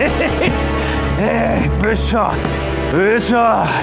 哎，没事，没事。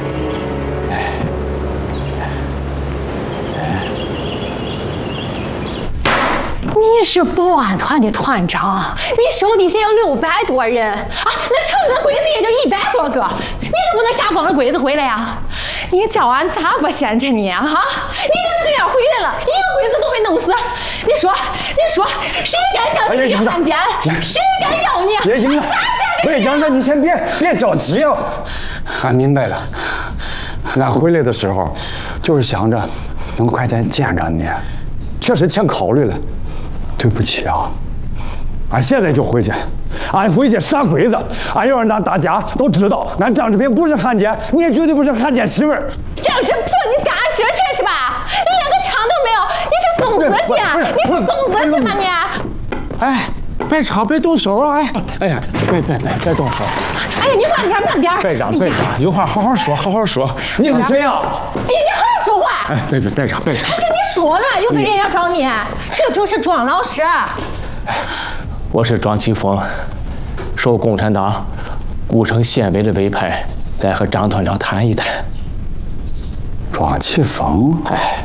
你是保安团的团长，你手底下有600多人啊，那城子的鬼子也就100多个，你是不能杀光了鬼子回来呀？你叫俺咋不嫌弃你啊？你就这样回来了，一个鬼子都没弄死。你说，谁敢向你这汉奸？谁敢要你？ 别赢了，喂，杨子，你先别着急啊。俺明白了，俺回来的时候就是想着能快点见着你，确实欠考虑了。对不起啊，俺现在就回去，俺回去杀鬼子，俺要让大家都知道，俺张志平不是汉奸，你也绝对不是汉奸媳妇儿。 张志平，你干这些是吧？你连个枪都没有，你是送死去？你是送死去吗你？ 哎，别吵，别动手啊！哎呀，别动手！ 哎呀，你慢点，慢点！ 队长，有话好好说，好好说。 你是谁呀？ 你好好说话！ 哎，队长。 我跟你说了，有个人要找你，这就是庄老师。 我是庄启峰，受共产党古城县委的委派，来和张团长谈一谈。 庄启峰， 哎，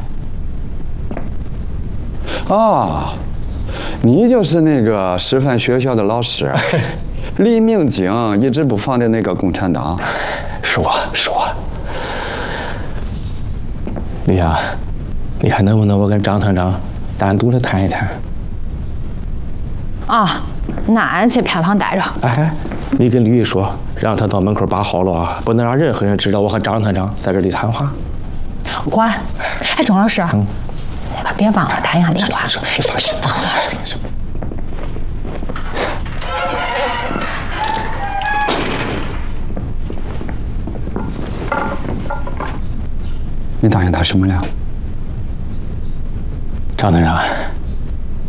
啊，你就是那个师范学校的老师，李明景一直不放的那个共产党。 是我。李阳，你看能不能我跟张团长单独的谈一谈？ 啊，那俺去偏旁待着。 哎，你跟李玉说，让他到门口把好了啊，不能让任何人知道我和张团长在这里谈话。 管。哎，庄老师，可别忘了谈下电话。 你放心。 你答应他什么了？ 张团长。